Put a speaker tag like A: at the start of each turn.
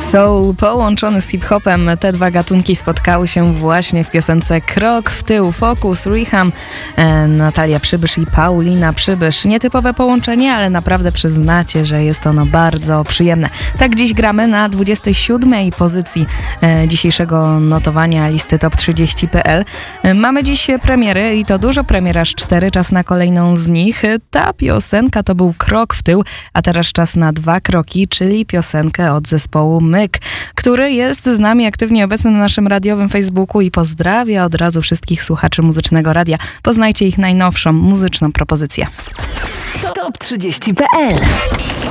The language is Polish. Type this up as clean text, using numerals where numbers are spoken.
A: soul połączony z hip-hopem. Te dwa gatunki spotkały się właśnie w piosence Krok w tył. Focus, Reham, Natalia Przybysz i Paulina Przybysz. Nietypowe połączenie, ale naprawdę przyznacie, że jest ono bardzo przyjemne. Tak dziś gramy na 27. pozycji dzisiejszego notowania listy Top 30.pl. Mamy dziś premiery i to dużo premier, aż 4, czas na kolejną z nich. Ta piosenka to był Krok w tył, a teraz czas na 2 kroki, czyli piosenkę od zespołu Myk, który jest z nami aktywnie obecny na naszym radiowym Facebooku i pozdrawia od razu wszystkich słuchaczy Muzycznego Radia. Poznajcie ich najnowszą muzyczną propozycję.
B: Top 30.pl